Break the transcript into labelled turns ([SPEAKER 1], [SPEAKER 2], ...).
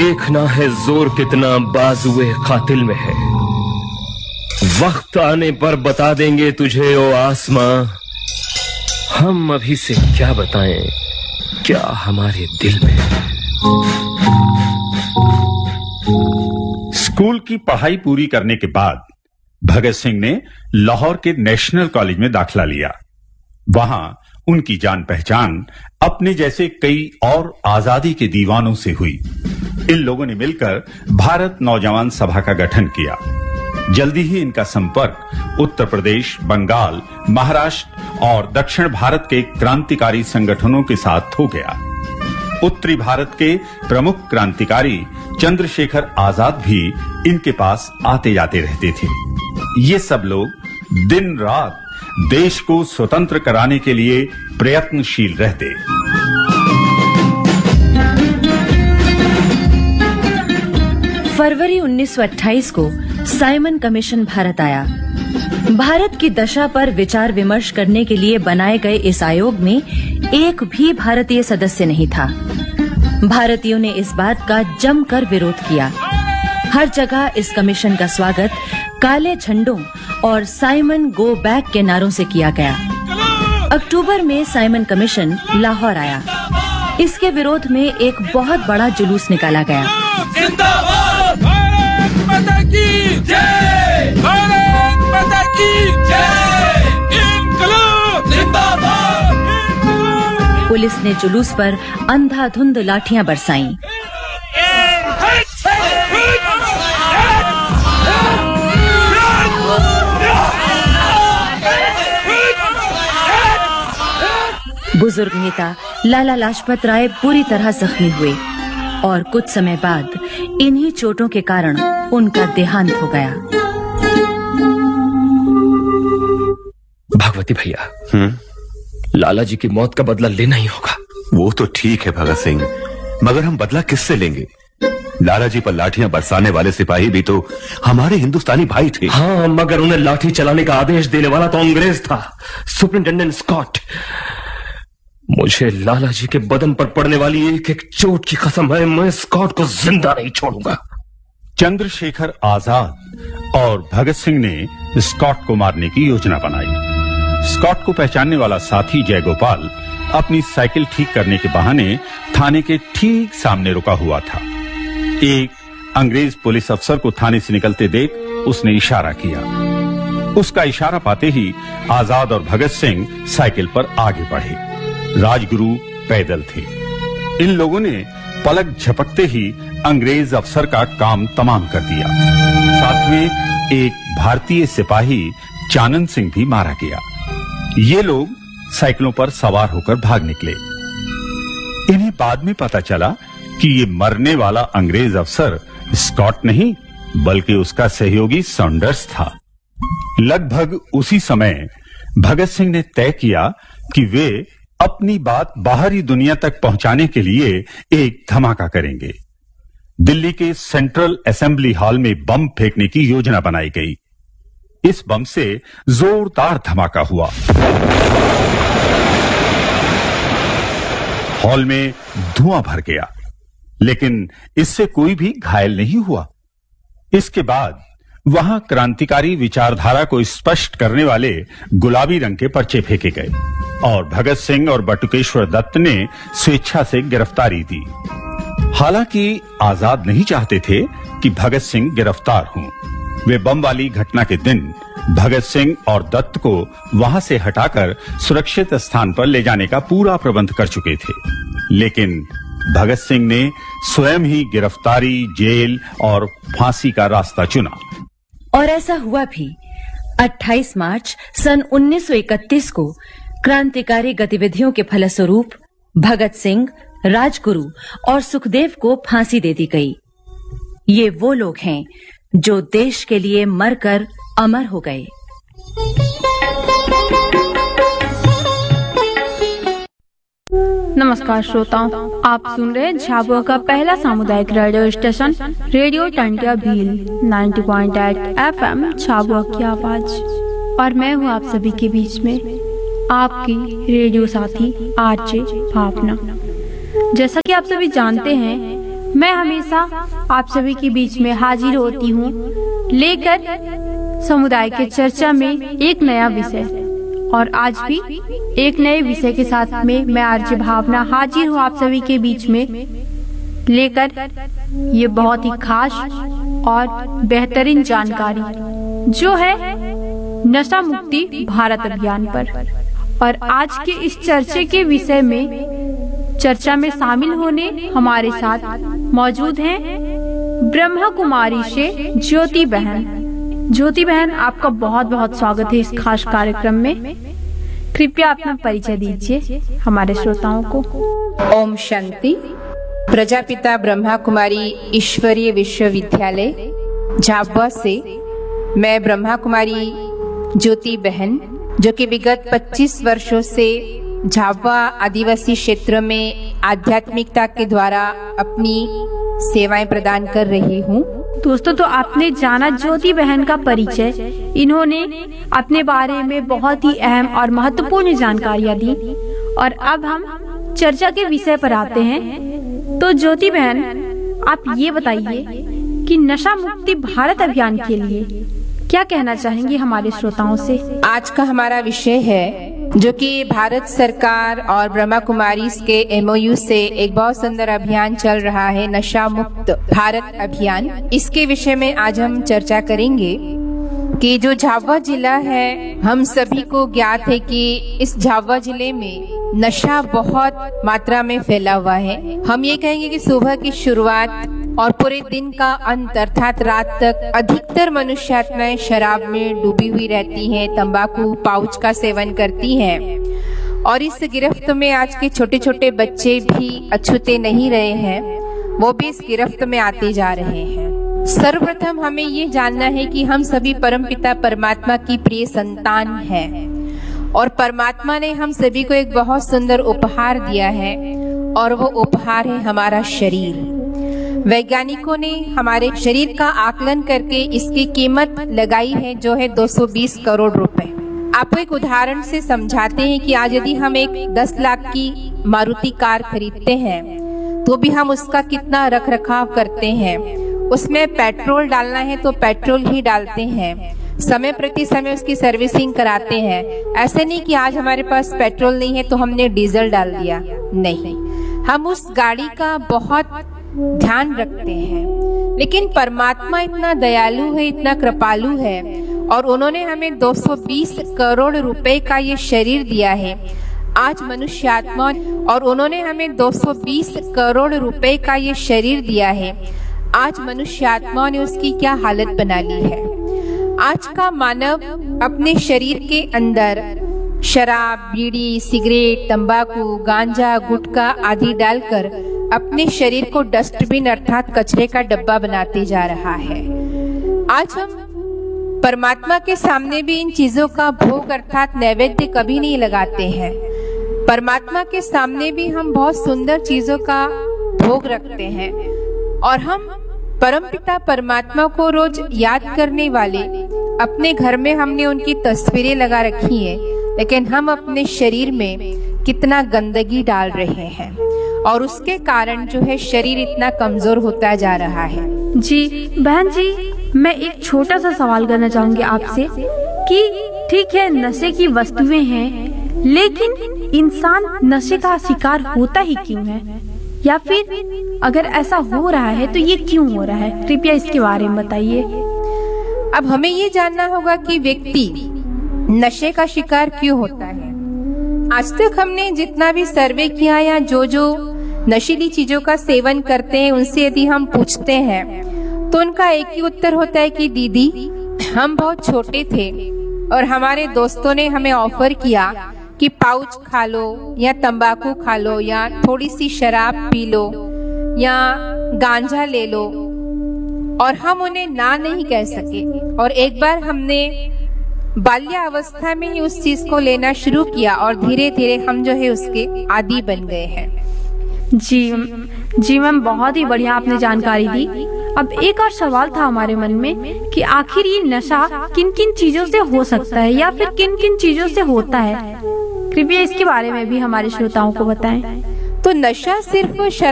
[SPEAKER 1] देखना है जोर कितना बाजुए कातिल में है। वक्त आने पर बता देंगे तुझे ओ आसमां, हम अभी से क्या बताएं क्या हमारे दिल में है।
[SPEAKER 2] स्कूल की पढ़ाई पूरी करने के बाद भगत सिंह ने लाहौर के नेशनल कॉलेज में दाखिला लिया। वहां उनकी जान पहचान अपने जैसे कई और आजादी के दीवानों से हुई। इन लोगों ने मिलकर भारत नौजवान सभा का गठन किया। जल्दी ही इनका संपर्क उत्तर प्रदेश, बंगाल, महाराष्ट्र और दक्षिण भारत के क्रांतिकारी संगठनों के साथ हो गया। उत्तरी भारत के प्रमुख क्रांतिकारी चंद्रशेखर आजाद भी इनके पास आते जाते रहते थे। ये सब लोग दिन रात देश को स्वतंत्र कराने के लिए प्रयत्नशील रहते।
[SPEAKER 3] फरवरी 1928 को साइमन कमीशन भारत आया। भारत की दशा पर विचार विमर्श करने के लिए बनाए गए इस आयोग में एक भी भारतीय सदस्य नहीं था। भारतीयों ने इस बात का जमकर विरोध किया। हर जगह इस कमीशन का स्वागत काले झंडों और साइमन गो बैक के नारों से किया गया। अक्टूबर में साइमन कमीशन लाहौर आया। इसके विरोध में एक बहुत बड़ा जुलूस निकाला गया।
[SPEAKER 4] जिंदाबाद भारत माता की जय, भारत माता की जय, इनकलाब जिंदाबाद।
[SPEAKER 3] पुलिस ने जुलूस पर अंधाधुंध लाठियां बरसाईं। बुजुर्ग नेता लाला लाजपत राय बुरी तरह जख्मी हुए और कुछ समय बाद इन्हीं चोटों के कारण उनका देहांत हो गया।
[SPEAKER 1] भगवती भैया, लाला जी की मौत का बदला लेना ही होगा।
[SPEAKER 5] वो तो ठीक है भगत सिंह, मगर हम बदला किससे लेंगे? लाला जी पर लाठियां बरसाने वाले सिपाही भी तो हमारे हिंदुस्तानी भाई थे।
[SPEAKER 1] हाँ, मगर उन्हें लाठी चलाने का आदेश देने वाला तो अंग्रेज था, सुपरिंटेंडेंट स्कॉट। मुझे लाला जी के बदन पर पड़ने वाली एक एक चोट की कसम है, मैं स्कॉट को जिंदा नहीं छोड़ूंगा।
[SPEAKER 2] चंद्रशेखर आजाद और भगत सिंह ने स्कॉट को मारने की योजना बनाई। स्कॉट को पहचानने वाला साथी जयगोपाल अपनी साइकिल ठीक करने के बहाने थाने के ठीक सामने रुका हुआ था। एक अंग्रेज पुलिस अफसर को थाने से निकलते देख उसने इशारा किया। उसका इशारा पाते ही आजाद और भगत सिंह साइकिल पर आगे बढ़े। राजगुरु पैदल थे। इन लोगों ने पलक झपकते ही अंग्रेज अफसर का काम तमाम कर दिया। साथ में एक भारतीय सिपाही चानन सिंह भी मारा गया। ये लोग साइकिलों पर सवार होकर भाग निकले। इन्हें बाद में पता चला कि ये मरने वाला अंग्रेज अफसर स्कॉट नहीं बल्कि उसका सहयोगी सॉन्डर्स था। लगभग उसी समय भगत सिंह ने तय किया कि वे अपनी बात बाहरी दुनिया तक पहुंचाने के लिए एक धमाका करेंगे। दिल्ली के सेंट्रल असेंबली हॉल में बम फेंकने की योजना बनाई गई। इस बम से जोरदार धमाका हुआ। हॉल में धुआं भर गया, लेकिन इससे कोई भी घायल नहीं हुआ। इसके बाद वहां क्रांतिकारी विचारधारा को स्पष्ट करने वाले गुलाबी रंग के पर्चे फेंके गए और भगत सिंह और बटुकेश्वर दत्त ने स्वेच्छा से गिरफ्तारी दी। हालांकि आजाद नहीं चाहते थे कि भगत सिंह गिरफ्तार हों। वे बम वाली घटना के दिन भगत सिंह और दत्त को वहां से हटाकर सुरक्षित स्थान पर ले जाने का पूरा प्रबंध कर चुके थे। लेकिन भगत सिंह ने स्वयं ही गिरफ्तारी, जेल और फांसी का रास्ता चुना।
[SPEAKER 3] और ऐसा हुआ भी। 28 मार्च सन 1931 को क्रांतिकारी गतिविधियों के फलस्वरूप भगत सिंह, राजगुरु और सुखदेव को फांसी दे दी गई। ये वो लोग हैं जो देश के लिए मरकर अमर हो गए।
[SPEAKER 6] नमस्कार श्रोताओं, आप सुन रहे हैं झाबुआ का पहला सामुदायिक radio station radio Tantia Bhil 90.8 FM Jhabua की आवाज। और मैं हूँ आप सभी के बीच में आपकी रेडियो साथी आरजे भावना। जैसा कि आप सभी जानते हैं मैं हमेशा आप सभी के बीच में हाजिर होती हूँ लेकर समुदाय के चर्चा में एक नया विषय। और आज भी एक नए विषय के साथ में मैं आरजे भावना हाजिर हूँ आप सभी के बीच में लेकर ये बहुत ही खास और बेहतरीन जानकारी जो है नशा मुक्ति भारत अभियान पर। और आज के इस चर्चा के विषय में चर्चा में शामिल होने हमारे साथ मौजूद हैं ब्रह्मा कुमारी से ज्योति बहन। ज्योति बहन, आपका बहुत बहुत स्वागत है इस खास कार्यक्रम में। कृपया अपना परिचय दीजिए हमारे श्रोताओं को।
[SPEAKER 7] ओम शांति। प्रजापिता ब्रह्मा कुमारी ईश्वरीय विश्वविद्यालय झाबुआ से मैं ब्रह्मा कुमारी ज्योति बहन, जो कि विगत 25 वर्षों से झाबुआ आदिवासी क्षेत्र में आध्यात्मिकता के द्वारा अपनी सेवाएं प्रदान कर रही हूँ।
[SPEAKER 6] दोस्तों, तो आपने जाना ज्योति बहन का परिचय। इन्होंने अपने बारे में बहुत ही अहम और महत्वपूर्ण जानकारियाँ दी। और अब हम चर्चा के विषय पर आते हैं। तो ज्योति बहन, आप ये बताइए कि नशा मुक्ति भारत अभियान के लिए क्या कहना चाहेंगे हमारे श्रोताओं से।
[SPEAKER 7] आज का हमारा विषय है जो कि भारत सरकार और ब्रह्मा कुमारी के MOU से एक बहुत सुंदर अभियान चल रहा है, नशा मुक्त भारत अभियान। इसके विषय में आज हम चर्चा करेंगे कि जो झाबुआ जिला है, हम सभी को ज्ञात है कि इस झाबुआ जिले में नशा बहुत मात्रा में फैला हुआ है। हम ये कहेंगे कि सुबह की शुरुआत और पूरे दिन का अंत अर्थात रात तक अधिकतर मनुष्य आत्माएं शराब में डूबी हुई रहती हैं, तंबाकू पाउच का सेवन करती हैं। और इस गिरफ्त में आज के छोटे छोटे बच्चे भी अछूते नहीं रहे हैं, वो भी इस गिरफ्त में आते जा रहे हैं। सर्वप्रथम हमें ये जानना है कि हम सभी परमपिता परमात्मा की प्रिय संतान हैं और परमात्मा ने हम सभी को एक बहुत सुंदर उपहार दिया है और वो उपहार है हमारा शरीर। वैज्ञानिकों ने हमारे शरीर का आकलन करके इसकी कीमत लगाई है जो है 220 करोड़ रुपए। आपको एक उदाहरण से समझाते हैं कि आज यदि हम एक 10 लाख की मारुति कार खरीदते हैं तो भी हम उसका कितना रख रखाव करते हैं। उसमें पेट्रोल डालना है तो पेट्रोल ही डालते हैं, समय प्रति समय उसकी सर्विसिंग कराते हैं। ऐसे नहीं कि आज हमारे पास पेट्रोल नहीं है तो हमने डीजल डाल दिया, नहीं, हम उस गाड़ी का बहुत ध्यान रखते हैं। लेकिन परमात्मा इतना दयालु है, इतना कृपालु है और उन्होंने हमें 220 करोड़ रुपए का ये शरीर दिया है आज मनुष्य आत्मा, और उन्होंने हमें 220 करोड़ रुपए का ये शरीर दिया है आज मनुष्य आत्मा ने उसकी क्या हालत बना ली है। आज का मानव अपने शरीर के अंदर शराब, बीड़ी, सिगरेट, तंबाकू, गांजा, गुटखा आदि डालकर अपने शरीर को डस्टबिन अर्थात कचरे का डब्बा बनाते जा रहा है। आज हम परमात्मा के सामने भी इन चीजों का भोग अर्थात नैवेद्य कभी नहीं लगाते हैं। परमात्मा के सामने भी हम बहुत सुंदर चीजों का भोग रखते हैं और हम परमपिता परमात्मा को रोज याद करने वाले अपने घर में हमने उनकी तस्वीरें लगा रखी हैं, लेकिन हम अपने शरीर में कितना गंदगी डाल रहे हैं और उसके कारण जो है शरीर इतना कमजोर होता जा रहा है।
[SPEAKER 6] जी बहन जी, मैं एक छोटा सा सवाल करना चाहूंगी आपसे कि ठीक है नशे की वस्तुएं हैं, लेकिन इंसान नशे का शिकार होता ही क्यों है, या फिर अगर ऐसा हो रहा है तो ये क्यों हो रहा है, कृपया इसके बारे में बताइए।
[SPEAKER 7] अब हमें ये जानना होगा कि व्यक्ति नशे का शिकार क्यों होता है। आज तक हमने जितना भी सर्वे किया या जो नशीली चीजों का सेवन करते हैं उनसे यदि हम पूछते हैं तो उनका एक ही उत्तर होता है कि दीदी हम बहुत छोटे थे और हमारे दोस्तों ने हमें ऑफर किया कि पाउच खा लो या तंबाकू खा लो या थोड़ी सी शराब पी लो या गांजा ले लो, और हम उन्हें ना नहीं कह सके। और एक बार हमने बाल्यावस्था में ही उस चीज को लेना शुरू किया और धीरे धीरे हम जो है उसके आदी बन गए हैं।
[SPEAKER 6] जी मैम, बहुत ही बढ़िया आपने जानकारी दी। अब एक और सवाल था हमारे मन में कि आखिर ये नशा किन किन चीजों से हो सकता है या फिर किन किन चीजों से होता है, कृपया इसके बारे में भी हमारे श्रोताओं को बताएं।
[SPEAKER 7] तो नशा सिर्फ